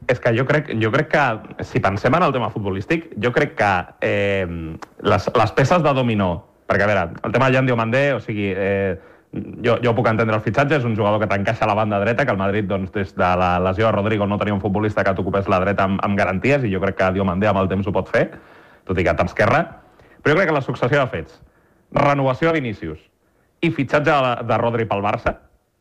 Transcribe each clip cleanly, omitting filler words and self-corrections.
És que jo crec que, si pensem en el tema futbolístic, jo crec que les peces de dominó, perquè, a veure, el tema de Jan Diomandé, o sigui, jo puc entendre el fitxatge, és un jugador que t'encaixa a la banda dreta, que el Madrid, doncs, des de la lesió de Rodrigo no tenia un futbolista que t'ocupés la dreta amb garanties, i jo crec que Diomandé amb el temps ho pot fer, tot i que té esquerra. Però jo crec que la successió de fets, renovació de Vinícius i fitxatge de Rodri pel Barça,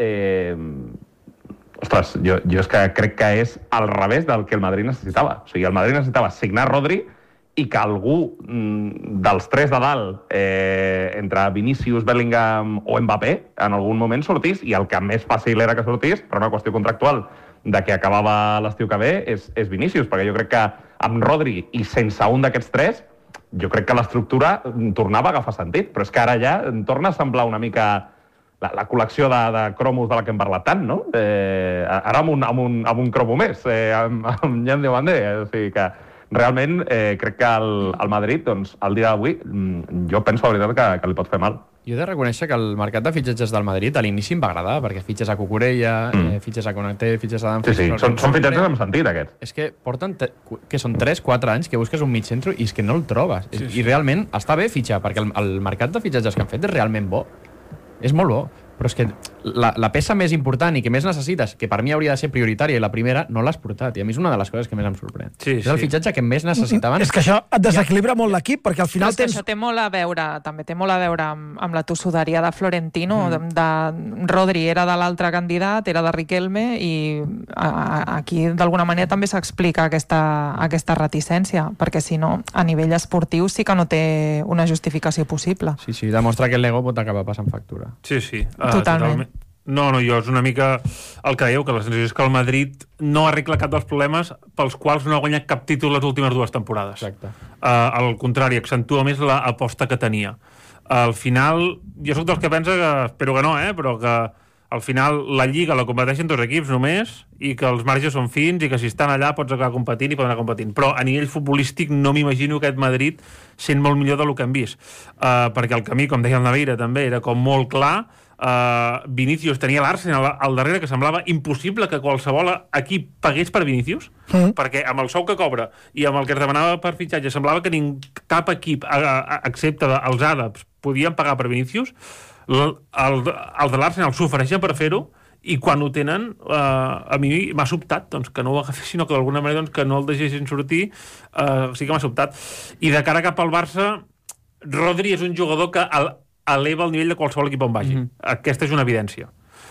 ostres, jo és que crec que és al revés del que el Madrid necessitava. O sigui, el Madrid necessitava signar Rodri i que algú dels tres de dalt, entre Vinícius, Bellingham o Mbappé, en algun moment sortís, i el que més fàcil era que sortís, per una qüestió contractual de que acabava l'estiu que ve, és Vinícius, perquè jo crec que amb Rodri i sense un d'aquests tres, jo crec que l'estructura tornava a agafar sentit, però és que ara ja torna a semblar una mica la col·lecció de cromos de la que hem parlat tant, no? Ara amb un cromo més, amb Jan Diomandé. O sigui que realment crec que el Madrid, doncs, el dia d'avui, jo penso, la veritat, que li pot fer mal. Jo he de reconèixer que el mercat de fitxatges del Madrid a l'inici em va agradar, perquè fitxes a Cucurella, fitxes a Konaté, fitxes a Dumfries... Sí, són fitxatges amb sentit, aquests. És que porten, que són 3-4 anys que busques un mig centre i és que no el trobes. Sí. I realment està bé fitxar, perquè el mercat de fitxatges que han fet és realment bo. És molt bo. Però és que la peça més important i que més necessites, que per mi hauria de ser prioritària i la primera, no l'has portat. I a mi és una de les coses que més em sorprèn. Sí. És el fitxatge que més necessitaven. És que això et desequilibra molt l'equip, perquè al final tens... Això té molt a veure, també té molt a veure amb la tossuderia de Florentino. De Rodri era de l'altre candidat, era de Riquelme, i aquí d'alguna manera també s'explica aquesta reticència, perquè si no, a nivell esportiu sí que no té una justificació possible. Sí, demostra que el Lego pot acabar passant factura. Sí. Totalment. No, jo és una mica el que dèieu, que la sensació és que el Madrid no arregla cap dels problemes pels quals no ha guanyat cap títol les últimes 2 temporades. Exacte. Al contrari, accentua més l'aposta que tenia. Al final, jo soc dels que pensa que, espero que no, però que al final la Lliga la competeixen 2 equips només i que els marges són fins i que si estan allà pots acabar competint i poden anar competint. Però a nivell futbolístic no m'imagino aquest Madrid sent molt millor del que hem vist. Perquè el camí, com deia el Naveira, també era com molt clar. Vinícius tenia l'Arsenal al darrere, que semblava impossible que qualsevol equip pagués per Vinícius, perquè amb el sou que cobra i amb el que es demanava per fitxatge semblava que cap equip, excepte els àrabs, podien pagar per Vinícius. Els de l'Arsenal s'ofereixen per fer-ho i quan ho tenen, a mi m'ha sobtat doncs, que no ho agafés, sinó que d'alguna manera doncs, que no el deixessin sortir. Sí que m'ha sobtat. I de cara cap al Barça, Rodri és un jugador que eleva el nivell de qualsevol equip on vagi. Aquesta és una evidència.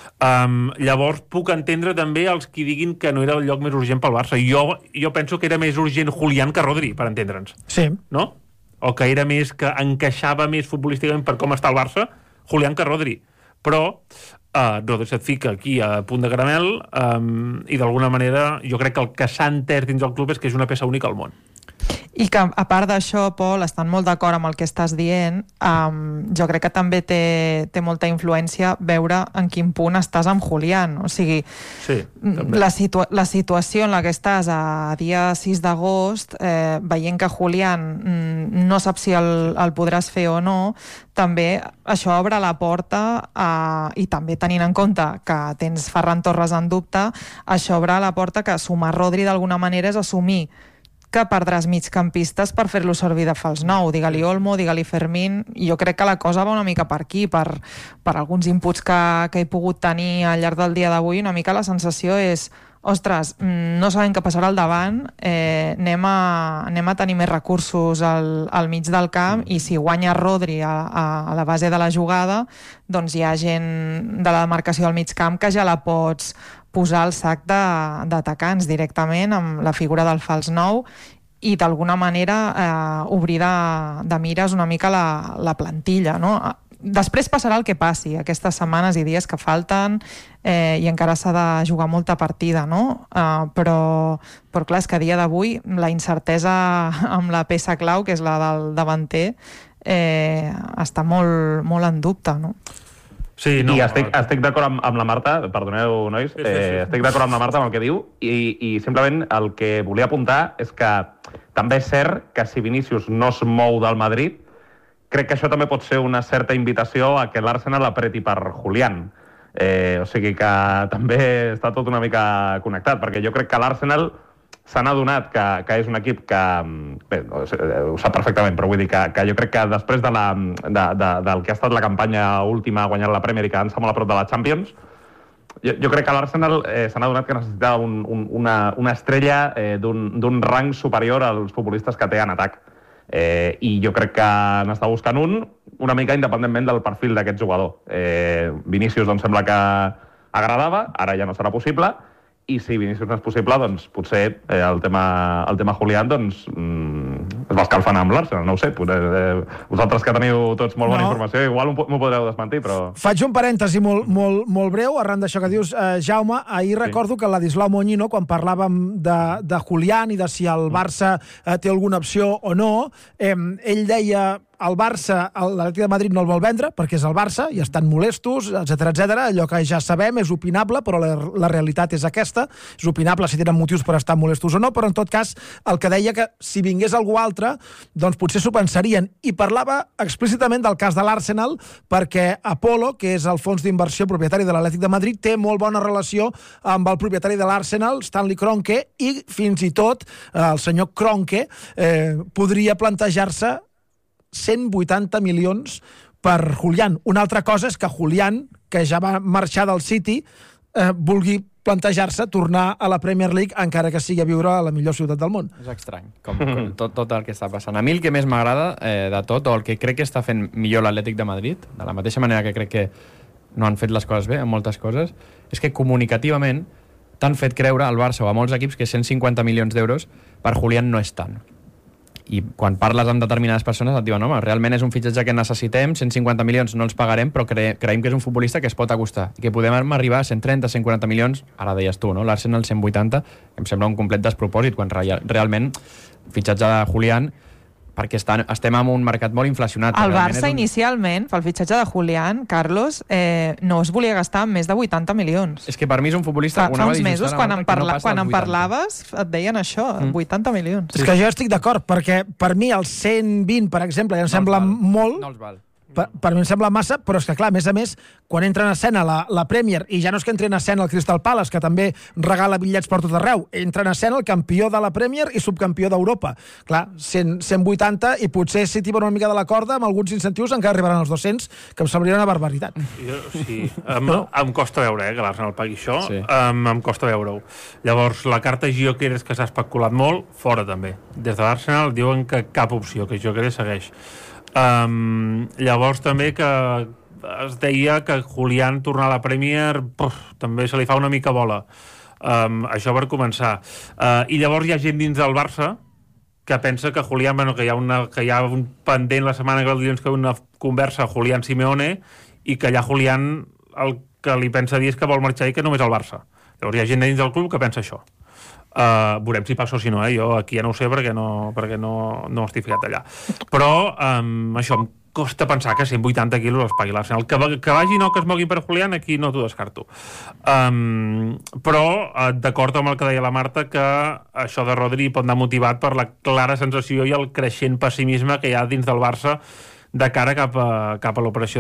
Llavors puc entendre també els qui diguin que no era el lloc més urgent pel Barça. Jo penso que era més urgent Julián que Rodri, per entendre'ns. Sí. No? O que era més, que encaixava més futbolísticament per com està el Barça, Julián que Rodri. Però Rodri se't fica aquí a punt de caramel i d'alguna manera jo crec que el que s'ha entès dins del club és que és una peça única al món. I que, a part d'això, Pol, estan molt d'acord amb el que estàs dient, jo crec que també té molta influència veure en quin punt estàs amb Julián. O sigui, sí, la situació en la que estàs a dia 6 d'agost, veient que Julián no sap si el podràs fer o no, també això obre la porta i també tenint en compte que tens Ferran Torres en dubte, això obre la porta que sumar Rodri d'alguna manera és assumir que perdràs migcampistes per fer-lo servir de fals nou, digue-li Olmo, digue-li Fermín. Jo crec que la cosa va una mica per aquí, per alguns inputs que he pogut tenir al llarg del dia d'avui. Una mica la sensació és, ostres, no sabem què passarà al davant, anem a tenir més recursos al mig del camp, i si guanya Rodri a la base de la jugada, doncs hi ha gent de la demarcació del mig camp que ja la pots posar al sac d'atacants directament amb la figura del fals nou i d'alguna manera obrir de mires una mica la plantilla, no? Després passarà el que passi aquestes setmanes i dies que falten i encara s'ha de jugar molta partida, no? Però clar, és que a dia d'avui la incertesa amb la peça clau, que és la del davanter, està molt, molt en dubte, no? Sí, no, i estic d'acord amb la Marta, perdoneu, nois, estic d'acord amb la Marta amb el que diu, i simplement el que volia apuntar és que també és cert que si Vinícius no es mou del Madrid, crec que això també pot ser una certa invitació a que l'Arsenal apreti per Julián. O sigui que també està tot una mica connectat, perquè jo crec que l'Arsenal s'han adonat que és un equip que... Bé, ho sap perfectament, però vull dir que jo crec que després del que ha estat la campanya última guanyant la Premier i quedant-se molt a prop de la Champions, jo crec que l'Arsenal s'han adonat que necessitava una estrella d'un rang superior als futbolistes que té en atac. I jo crec que n'està buscant una mica independentment del perfil d'aquest jugador. Vinícius em sembla que agradava, ara ja no serà possible, i si Vinícius no és possible, doncs potser el tema Julián doncs, es va escalfant amb l'Arsenal, no ho sé. Vosaltres que teniu tots molt bona informació, igual m'ho podreu desmentir, però... Faig un parèntesi molt breu, arran d'això que dius, Jaume. Ahir recordo que Ladislau Moñino, quan parlàvem de Julián i de si el Barça té alguna opció o no, ell deia... El Barça, l'Atlètic de Madrid no el vol vendre perquè és el Barça i estan molestos, etc. Allò que ja sabem és opinable, però la realitat és aquesta. És opinable si tenen motius per estar molestos o no, però en tot cas el que deia que si vingués algú altre, doncs potser s'ho pensarien. I parlava explícitament del cas de l'Arsenal perquè Apollo, que és el fons d'inversió propietari de l'Atlètic de Madrid, té molt bona relació amb el propietari de l'Arsenal, Stanley Kroenke, i fins i tot el senyor Kroenke podria plantejar-se 180 milions per Julián. Una altra cosa és que Julián, que ja va marxar del City, vulgui plantejar-se tornar a la Premier League encara que sigui a viure a la millor ciutat del món. És estrany, com tot el que està passant. A mi el que més m'agrada de tot, o el que crec que està fent millor l'Atlètic de Madrid, de la mateixa manera que crec que no han fet les coses bé en moltes coses, és que comunicativament t'han fet creure al Barça o a molts equips que 150 milions d'euros per Julián no és tant. I quan parles amb determinades persones et diuen, home, realment és un fitxatge que necessitem, 150 milions no els pagarem, però creiem que és un futbolista que es pot acostar i que podem arribar a 130, 140 milions, ara deies tu, no? L'Arsenal 180, em sembla un complet despropòsit, quan realment fitxatge de Julián, perquè estem en un mercat molt inflacionat. El Barça inicialment, pel fitxatge de Julián, Carlos, no es volia gastar més de 80 milions. És que per mi és un futbolista... Fa uns mesos, quan en parlaves, et deien això, 80 milions. És que jo estic d'acord, perquè per mi els 120, per exemple, ja em sembla molt... No els val. Per mi em sembla massa, però és que, clar, a més, quan entra en escena la Premier, i ja no és que entri en escena el Crystal Palace, que també regala bitllets per tot arreu, entra en escena el campió de la Premier i subcampió d'Europa. Clar, 180, i potser si tiben una mica de la corda, amb alguns incentius encara arribaran als 200, que em semblaria una barbaritat. Sí, em costa veure que l'Arsenal pagui això, sí. Em costa veure-ho. Llavors, la carta Gyökeres, que s'ha especulat molt, fora també. Des de l'Arsenal diuen que cap opció, que Gyökeres segueix. Llavors també que es deia que Julián tornar a la Premier també se li fa una mica bola, això per començar, i llavors hi ha gent dins del Barça que pensa que Julián, que hi ha un pendent la setmana que el dilluns que una conversa a Julián Simeone i que allà Julián el que li pensa dir és que vol marxar i que només el Barça. Llavors hi ha gent dins del club que pensa això. Veurem si passa o si no, jo aquí ja no ho sé perquè no estic ficat allà, però això em costa pensar que 180 quilos els pagui l'Arsenal. Que vagi no, que es moguin per Julián, aquí no t'ho descarto, però d'acord amb el que deia la Marta, que això de Rodri pot anar motivat per la clara sensació i el creixent pessimisme que hi ha dins del Barça de cara cap a l'operació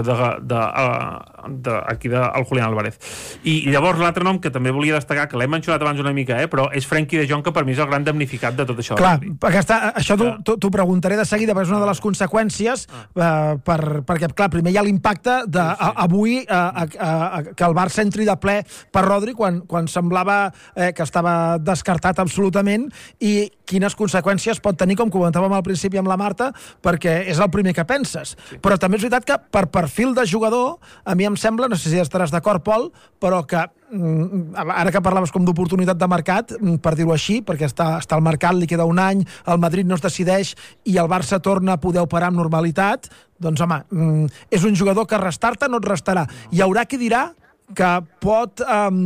aquí del Julián Álvarez. I llavors l'altre nom que també volia destacar, que l'hem mencionat abans una mica, però és Frenkie de Jong, que per mi és el gran damnificat de tot això. Clar, això t'ho preguntaré de seguida, perquè és una de les conseqüències, perquè, clar, primer hi ha l'impacte d'avui que el Barça entri de ple per Rodri quan semblava que estava descartat absolutament, i quines conseqüències pot tenir, com comentàvem al principi amb la Marta, perquè és el primer que penses. Sí. Però també és veritat que per perfil de jugador, a mi em sembla, no sé si estaràs d'acord, Pol, però que ara que parlaves com d'oportunitat de mercat, per dir-ho així, perquè està al mercat, li queda un any, el Madrid no es decideix i el Barça torna a poder operar amb normalitat, doncs home, és un jugador que restar-te no et restarà. Hi haurà qui dirà que pot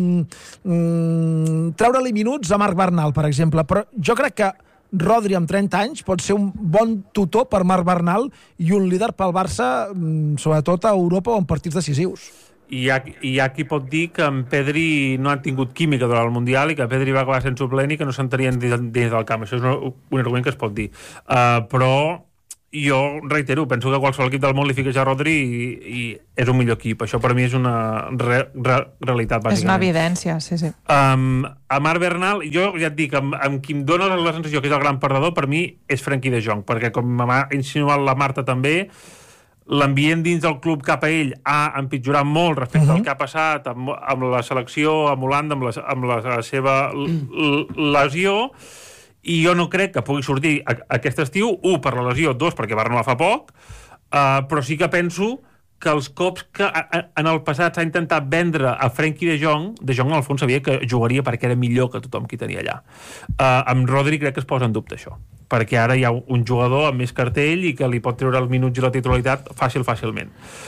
treure-li minuts a Marc Bernal, per exemple, però jo crec que Rodri, amb 30 anys, pot ser un bon tutor per Marc Bernal i un líder pel Barça, sobretot a Europa o en partits decisius. I hi ha qui pot dir que en Pedri no han tingut química durant el Mundial i que Pedri va acabar sent suplent i que no s'entenien dins del camp. Això és un argument que es pot dir. Però jo reitero, penso que qualsevol equip del món li fica ja Rodri i és un millor equip. Això per mi és una realitat, bàsicament. És una evidència, sí. A Marc Bernal, jo ja et dic, amb qui em dóna la sensació que és el gran perdedor, per mi és Frenkie de Jong, perquè com m'ha insinuat la Marta també, l'ambient dins del club cap a ell ha empitjorat molt respecte al que ha passat amb la selecció, amb Holanda, amb la seva lesió, i jo no crec que pugui sortir aquest estiu, 1, per la lesió, 2, perquè va renovar fa poc, però sí que penso que els cops que en el passat s'ha intentat vendre a Frenkie de Jong en el fons sabia que jugaria perquè era millor que tothom qui tenia allà. Amb Rodri crec que es posa en dubte això, perquè ara hi ha un jugador amb més cartell i que li pot treure els minuts i la titularitat fàcilment.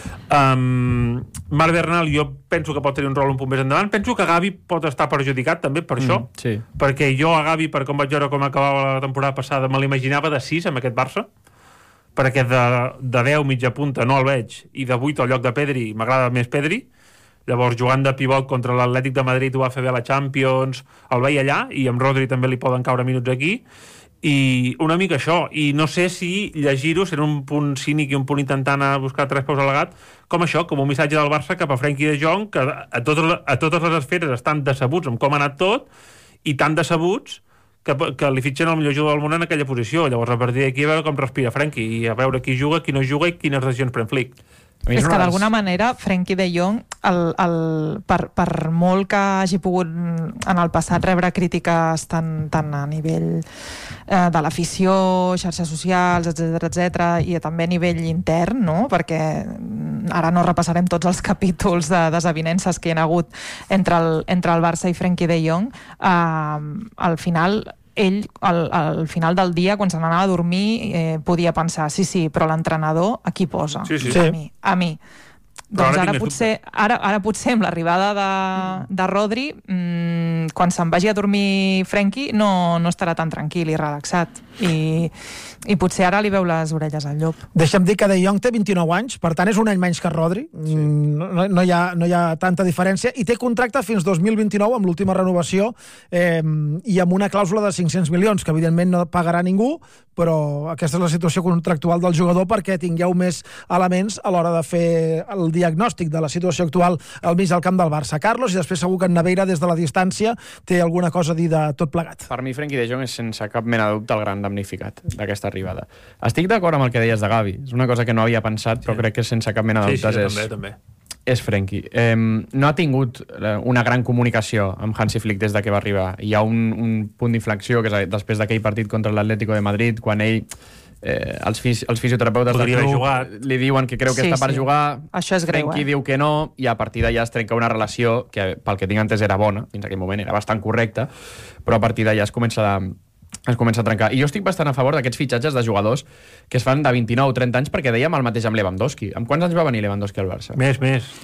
Marc Bernal jo penso que pot tenir un rol un punt més endavant. Penso que Gavi pot estar perjudicat també per això, sí. Perquè jo a Gavi, per com vaig veure com acabava la temporada passada, me l'imaginava de 6 amb aquest Barça, perquè de 10 mitja punta no el veig, i de 8 al lloc de Pedri m'agrada més Pedri. Llavors jugant de pivot contra l'Atlètic de Madrid ho va fer bé a la Champions, el veia allà, i amb Rodri també li poden caure minuts aquí, i una mica això, i no sé si llegir-ho serà un punt cínic i un punt intentant buscar 3 peus al gat, com això, com un missatge del Barça cap a Frenkie de Jong, que a totes les esferes estan decebuts amb com ha anat tot, i tan decebuts que li fitxen el millor jugador del món en aquella posició. Llavors, a partir d'aquí, a veure com respira Frenkie i a veure qui juga, qui no juga i quines decisions pren Flick. És que d'alguna manera Frenkie de Jong per molt que hagi pogut en el passat rebre crítiques tant a nivell de l'afició, xarxes socials, etc, i també a nivell intern, no? Perquè ara no repassarem tots els capítols de desavinences que hi ha hagut entre el Barça i Frenkie de Jong. Al final ell, al final del dia, quan se n'anava a dormir, podia pensar, sí, però l'entrenador a qui posa? Sí. A mi. Doncs ara potser amb l'arribada de Rodri, quan se'n vagi a dormir Frenkie no estarà tan tranquil i relaxat, i potser ara li veu les orelles al llop. Deixa'm dir que De Jong té 29 anys, per tant és un any menys que Rodri, sí. No hi ha tanta diferència, i té contracte fins 2029 amb l'última renovació, i amb una clàusula de 500 milions, que evidentment no pagarà ningú, però aquesta és la situació contractual del jugador perquè tingueu més elements a l'hora de fer el diagnòstic de la situació actual al mig del camp del Barça. Carlos, i després segur que en Naveira des de la distància té alguna cosa a dir de tot plegat. Per mi Frenkie de Jong és sense cap mena de dubte el gran damnificat d'aquesta arribada. Estic d'acord amb el que deies de Gavi, és una cosa que no havia pensat, però crec que sense cap mena de dubtes també. És Frenkie. No ha tingut una gran comunicació amb Hansi Flick des de que va arribar. Hi ha un punt d'inflexió, que és després d'aquell partit contra l'Atlético de Madrid, quan ell, els fisioterapeutes del club li diuen que creu que està per jugar. Això és greu, Frenkie diu que no, i a partir d'allà es trenca una relació que, pel que tinc entès, era bona, fins aquell moment era bastant correcta, però a partir d'allà es comença a trencar. I jo estic bastant a favor d'aquests fitxatges de jugadors que es fan de 29 o 30 anys, perquè dèiem el mateix amb Lewandowski. Amb quants anys va venir Lewandowski al Barça? Més.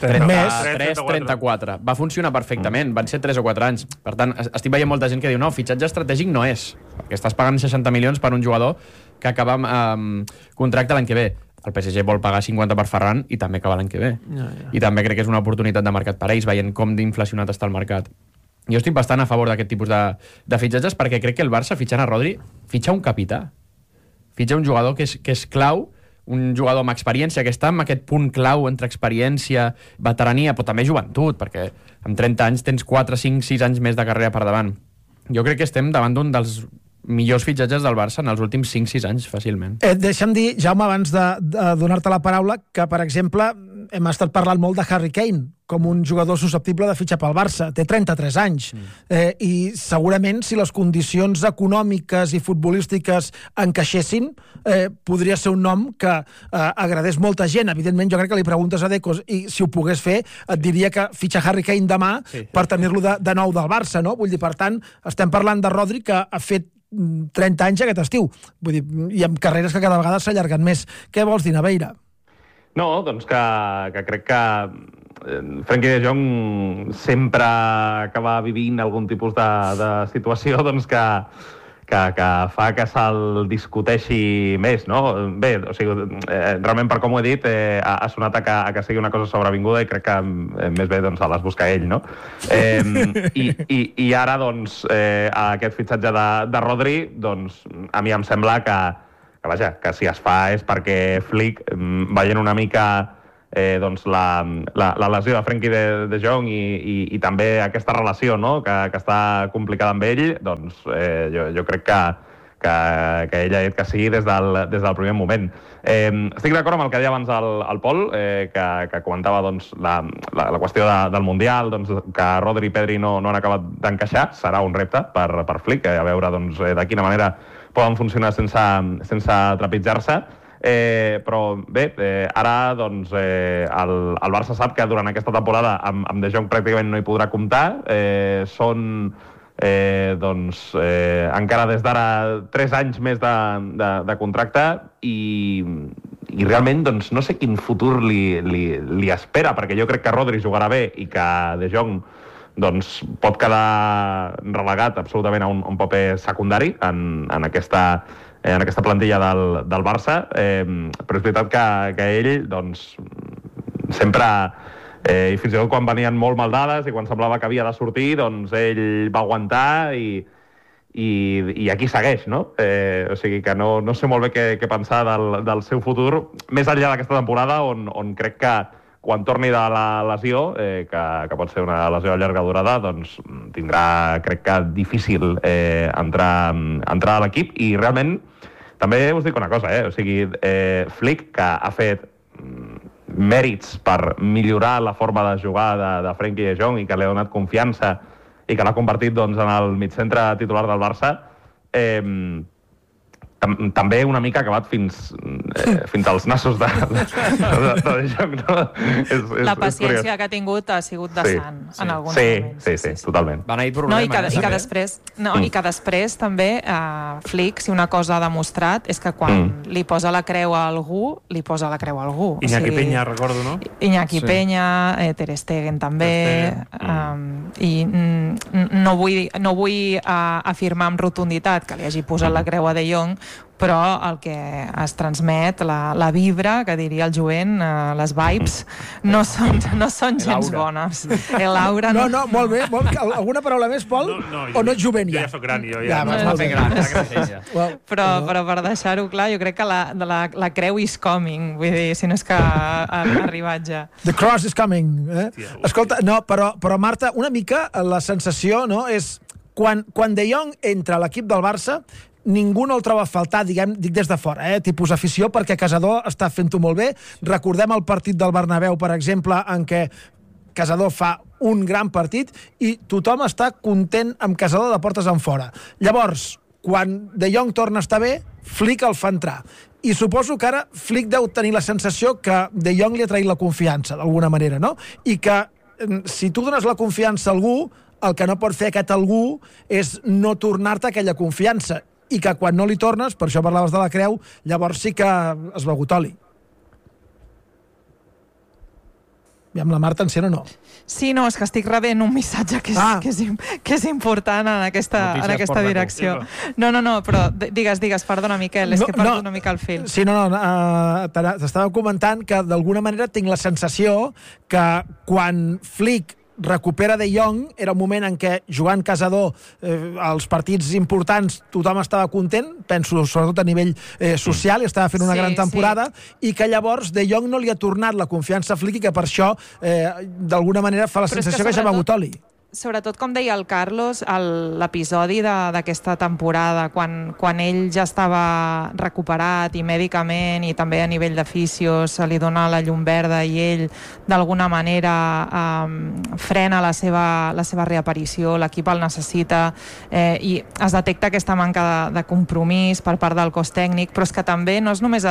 34. Va funcionar perfectament, van ser 3 o 4 anys. Per tant, estic veient molta gent que diu no, fitxatge estratègic no és, perquè estàs pagant 60 milions per un jugador que acaba amb contracte l'any que ve. El PSG vol pagar 50 per Ferran i també acaba l'any que ve. I també crec que és una oportunitat de mercat per ells, veient com d'inflacionat està el mercat. Jo estic bastant a favor d'aquest tipus de fitxatges, perquè crec que el Barça, fitxant a Rodri, fitxa un capità. Fitxa un jugador que és clau, un jugador amb experiència, que està en aquest punt clau entre experiència, veterania, però també joventut, perquè amb 30 anys tens 4, 5, 6 anys més de carrera per davant. Jo crec que estem davant d'un dels millors fitxatges del Barça en els últims 5-6 anys, fàcilment. Deixa'm dir, Jaume, abans de donar-te la paraula, que, per exemple, hem estat parlant molt de Harry Kane com un jugador susceptible de fitxar pel Barça. Té 33 anys. I segurament, si les condicions econòmiques i futbolístiques encaixessin, podria ser un nom que agradés molta gent. Evidentment, jo crec que li preguntes a Deco i si ho pogués fer, et diria que fitxa Harry Kane demà per tenir-lo de nou del Barça, no? Vull dir, per tant, estem parlant de Rodri, que ha fet 30 anys aquest estiu. Vull dir, i amb carreres que cada vegada s'allarguen més. Què vols dir, Naveira? No, doncs que crec que Frenkie de Jong sempre acaba vivint algun tipus de situació doncs que fa que se'l discuteixi més, no? Bé, o sigui, realment per com ho he dit, ha sonat a que sigui una cosa sobrevinguda i crec que més bé doncs, se les busca ell, no? I ara, doncs, aquest fitxatge de Rodri, doncs, a mi em sembla que vaja, que si es fa és perquè Flick, veient una mica doncs la lesió de Frenkie de Jong i també aquesta relació, no?, que està complicada amb ell, doncs jo crec que ell ha dit que sí des del primer moment. Estic d'acord amb el que deia abans el Pol, que comentava doncs, la qüestió del Mundial, doncs, que Rodri i Pedri no han acabat d'encaixar. Serà un repte per Flick, a veure doncs, de quina manera poden funcionar sense trepitjar-se. Però bé, ara doncs, el Barça sap que durant aquesta temporada amb De Jong pràcticament no hi podrà comptar. Són encara des d'ara 3 anys més de contracte i realment doncs, no sé quin futur li espera, perquè jo crec que Rodri jugarà bé i que De Jong doncs, pot quedar relegat absolutament a un paper secundari en aquesta plantilla del Barça, però és veritat que ell doncs, sempre, i fins i tot quan venien molt mal dades i quan semblava que havia de sortir, doncs ell va aguantar i aquí segueix, no? O sigui que no sé molt bé què pensar del seu futur, més enllà d'aquesta temporada on crec que quan torni de la lesió, que pot ser una lesió de llarga durada, doncs tindrà, crec que, difícil entrar a l'equip. I realment, també us dic una cosa, o sigui, Flick, que ha fet mèrits per millorar la forma de jugar de Frenkie de Jong i que li ha donat confiança i que l'ha convertit doncs, en el migcentre titular del Barça, també una mica acabat fins als nassos de Jong, no? La paciència que ha tingut ha sigut de sant en alguns moments. Sí, totalment. Van haver problemes. I que després també Flick, si una cosa ha demostrat, és que quan li posa la creu a algú, li posa la creu a algú. Iñaki Peña, recordo, no? Iñaki Peña, Ter Stegen també, i no vull afirmar amb rotunditat que li hagi posat la creu a De Jong, però el que es transmet, la vibra, que diria el Joen, les vibes, no són gens bones. L'aura... No, molt bé. Alguna paraula més, Pol? O no ets jovent, ja? Jo ja soc gran, jo ja. No és gran. Però per deixar-ho clar, jo crec que la creu is coming, vull dir, si no és que ha arribat ja. The cross is coming. Escolta, no, però Marta, una mica la sensació, no, és quan De Jong entra a l'equip del Barça, ningú no el troba a faltar, dic des de fora, tipus afició, perquè Casador està fent-ho molt bé. Recordem el partit del Bernabéu, per exemple, en què Casador fa un gran partit i tothom està content amb Casador de portes enfora. Llavors, quan De Jong torna a estar bé, Flick el fa entrar. I suposo que ara Flick deu tenir la sensació que De Jong li ha traït la confiança, d'alguna manera, no? I que si tu dones la confiança a algú, el que no pot fer aquest algú és no tornar-te aquella confiança. I que quan no li tornes, per això parlaves de la creu, llavors sí que es begut oli. I amb la Marta encén o no? Sí, no, és que estic rebent un missatge que és important en aquesta direcció. No, però digues, perdona, Miquel, és que perdo una mica el fil. Sí, t'estava comentant que d'alguna manera tinc la sensació que quan Flick recupera De Jong, era un moment en què jugant Casador als partits importants tothom estava content, penso sobretot a nivell social, i estava fent una gran temporada, i que llavors De Jong no li ha tornat la confiança a Flick i que per això d'alguna manera fa la sensació que ja m'ha begut oli. Sobretot, com deia el Carlos, l'episodi d'aquesta temporada, quan ell ja estava recuperat i mèdicament i també a nivell de fisio se li dona la llum verda i ell d'alguna manera frena la seva reaparició, l'equip el necessita i es detecta aquesta manca de compromís per part del cos tècnic, però és que també no és només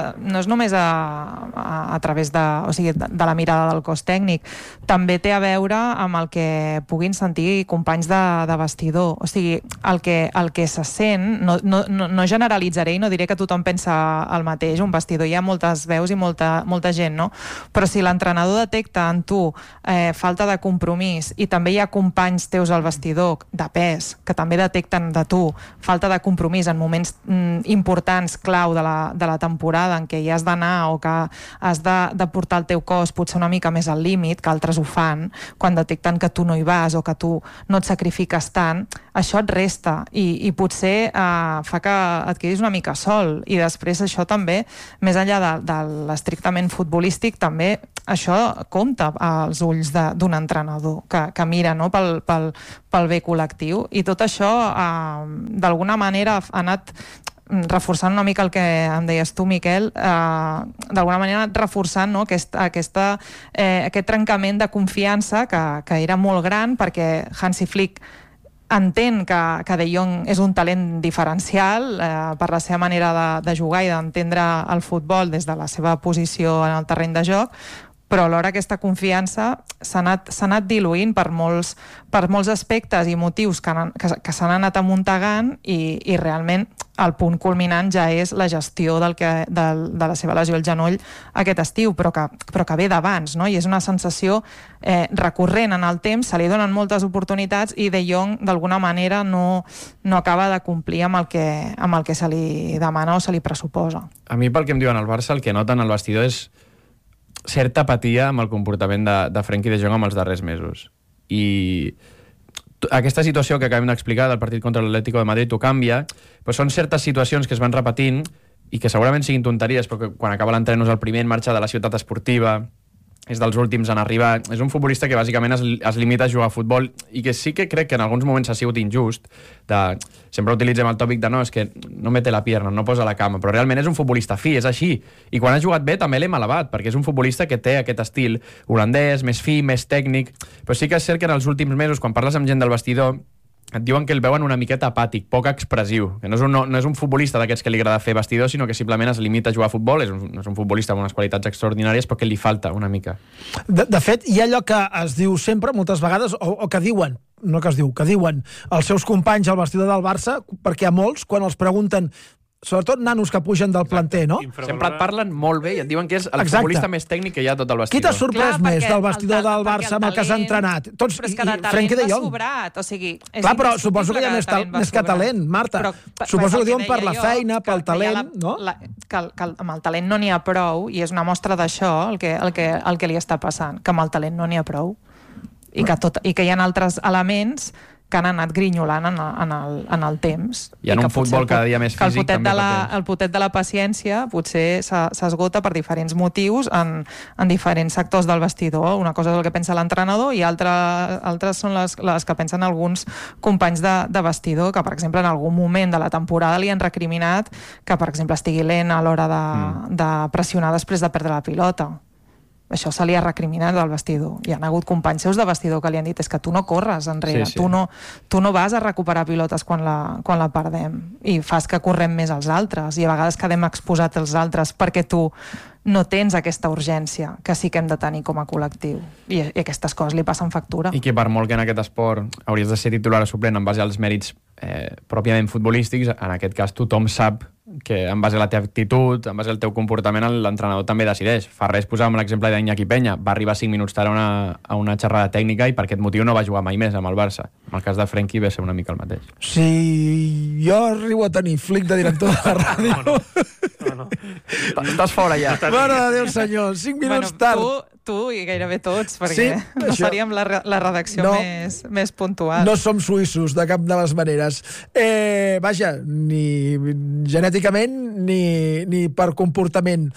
a través de la mirada del cos tècnic, també té a veure amb el que puguin sentir companys de vestidor. O sigui, el que se sent, no generalitzaré i no diré que tothom pensa el mateix, un vestidor hi ha moltes veus i molta gent, no? Però si l'entrenador detecta en tu falta de compromís i també hi ha companys teus al vestidor de pes que també detecten de tu falta de compromís en moments importants, clau de la temporada en què hi has d'anar o que has de portar el teu cos potser una mica més al límit, que altres ho fan, quan detecten que tu no hi vas o que tu no et sacrifiques tant, això et resta i potser fa que et quedis una mica sol, i després això també, més enllà de l'estrictament futbolístic, també això compta als ulls d'un entrenador que mira, no, pel bé col·lectiu, i tot això d'alguna manera ha anat reforçant una mica el que em deies tu, Miquel, d'alguna manera reforçant, no, aquest trencament de confiança que era molt gran, perquè Hansi Flick entén que De Jong és un talent diferencial per la seva manera de jugar i d'entendre el futbol des de la seva posició en el terreny de joc, però alhora aquesta confiança s'ha anat diluint per molts aspectes i motius que s'han anat amuntegant, i realment el punt culminant ja és la gestió de la seva lesió al genoll aquest estiu, però que ve d'abans, no? I és una sensació recurrent en el temps, se li donen moltes oportunitats i De Jong d'alguna manera no acaba de complir amb el que se li demana o se li pressuposa. A mi, pel que em diuen al Barça, el que noten al vestidor és certa apatia amb el comportament de Frenkie de Jong amb els darrers mesos. I aquesta situació que acabem d'explicar del partit contra l'Atlético de Madrid ho canvia, però són certes situacions que es van repetint i que segurament siguin tonteries, però que quan acaba l'entrenament és el primer en marxa de la ciutat esportiva, és dels últims en arribar. És un futbolista que bàsicament es limita a jugar a futbol, i que sí que crec que en alguns moments ha sigut injust. Sempre utilitzem el tòpic de no, és que no mete la pierna, no posa la cama, però realment és un futbolista fi, és així. I quan ha jugat bé també l'hem elevat, perquè és un futbolista que té aquest estil holandès, més fi, més tècnic, però sí que és cert que en els últims mesos, quan parles amb gent del vestidor, et diuen que el veuen una miqueta apàtic, poc expressiu, que no és un futbolista d'aquests que li agrada fer vestidor, sinó que simplement es limita a jugar a futbol. És un futbolista amb unes qualitats extraordinàries, però que li falta una mica. De fet, hi ha allò que es diu sempre, moltes vegades, o que diuen, no que es diu, que diuen els seus companys al vestidor del Barça, perquè a molts, quan els pregunten, sobretot nanos que pugen del planter, no? Sempre et parlen molt bé i et diuen que és el futbolista més tècnic que hi ha a tot el vestidor. Qui t'ha sorprès més del vestidor del Barça amb el que has entrenat? Tots, però és que de talent va sobrat, o sigui... Clar, però suposo que hi ha més que talent, Marta. Suposo que diuen per la feina, pel talent, no? Que amb el talent no n'hi ha prou, i és una mostra d'això el que li està passant, que amb el talent no n'hi ha prou. I que hi ha altres elements que han anat grinyolant en el temps. I en un futbol cada dia més físic també. El potet de la paciència potser s'esgota per diferents motius en diferents sectors del vestidor. Una cosa és el que pensa l'entrenador i altres són les que pensen alguns companys de vestidor, que per exemple en algun moment de la temporada li han recriminat que per exemple estigui lent a l'hora de pressionar després de perdre la pilota. Això se li ha recriminat al vestidor. Hi ha hagut companys seus de vestidor que li han dit és que tu no corres enrere, sí. Tu no vas a recuperar pilotes quan la perdem, i fas que correm més els altres, i a vegades quedem exposats als altres perquè tu no tens aquesta urgència que sí que hem de tenir com a col·lectiu, i aquestes coses li passen factura. I que per molt que en aquest esport hauries de ser titular o suplent en base als mèrits pròpiament futbolístics, en aquest cas tothom sap que en base a la teva actitud, en base al teu comportament, l'entrenador també decideix. Fa res posàvem l'exemple d'Iñaki Peña, va arribar 5 minuts tard a una xerrada tècnica i per aquest motiu no va jugar mai més amb el Barça. En el cas de Frenkie va ser una mica el mateix. Si jo arribo a tenir Flick de director de la ràdio... No. Estàs fora ja. Mare de Déu, senyor, 5 minuts tard. Tu i gairebé tots, perquè no faríem la redacció més puntual. No som suïssos, de cap de les maneres. Vaja, ni genèticament ni per comportament.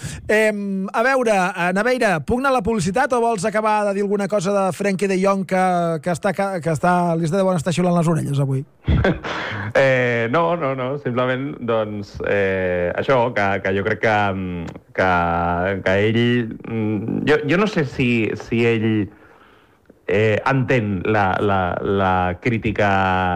A veure, Naveira, puc anar a la publicitat o vols acabar de dir alguna cosa de Frenkie de Jong que li està de bona estar xiulant les orelles avui? No, simplement doncs això, que jo crec que ell... Jo no sé si ell entén la crítica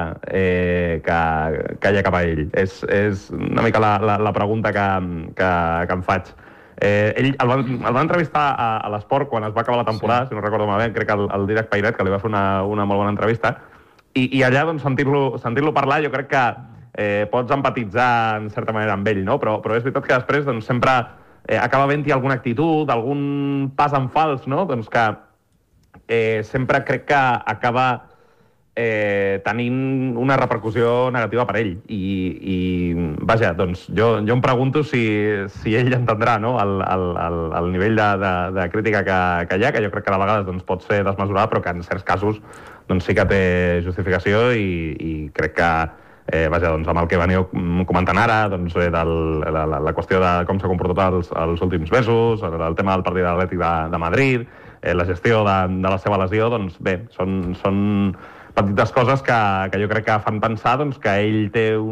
que hi ha cap a ell. És una mica la pregunta que em faig. Ell el van entrevistar a l'Esport quan es va acabar la temporada, si no recordo malament, crec que el Dídac Pairet, que li va fer una molt bona entrevista, i allà doncs, sentir-lo parlar jo crec que pots empatitzar en certa manera amb ell, no? Però és veritat que després doncs, sempre acaba havent-hi alguna actitud, algun pas en fals, no? Doncs que sempre crec que acaba tenint una repercussió negativa per ell. I vaja, doncs jo em pregunto si ell entendrà, no?, el nivell de crítica que hi ha, que jo crec que de vegades doncs, pot ser desmesurat, però que en certs casos doncs, sí que té justificació i crec que vaja, doncs, amb el que veniu comentant ara, doncs, la qüestió de com s'ha comportat els últims mesos, el tema del partit atlètic de Madrid, la gestió de la seva lesió, doncs bé, són petites coses que jo crec que fan pensar doncs, que ell té